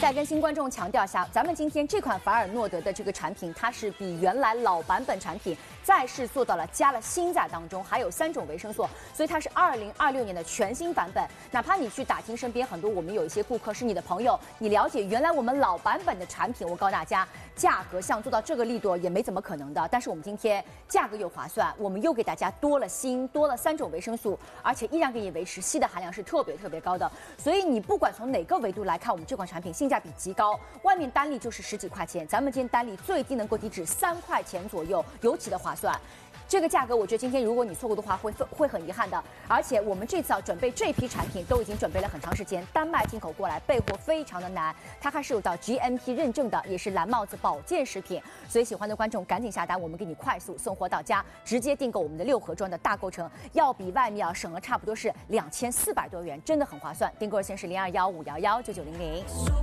再跟新观众强调一下，咱们今天这款法尔诺德的这个产品，它是比原来老版本产品再是做到了加了锌在当中，还有3种维生素，所以它是2026年的全新版本。哪怕你去打听身边很多我们有一些顾客是你的朋友，你了解原来我们老版本的产品，我告诉大家，价格像做到这个力度也没怎么可能的。但是我们今天价格又划算，我们又给大家多了锌，多了3种维生素，而且依然给你维持硒的含量是特别高的。所以你不管从哪个维度来看，我们这款产品性价比极高，外面单粒就是10几块钱，咱们今天单粒最低能够低至3块钱左右，尤其的划算。这个价格，我觉得今天如果你错过的话，会很遗憾的。而且我们这次准备这批产品都已经准备了很长时间，丹麦进口过来，备货非常的难。它还是有到 GMP 认证的，也是蓝帽子保健食品。所以喜欢的观众赶紧下单，我们给你快速送货到家，直接订购我们的6盒装的大购成，要比外面省了差不多是2400多元，真的很划算。订购热线是0215119900。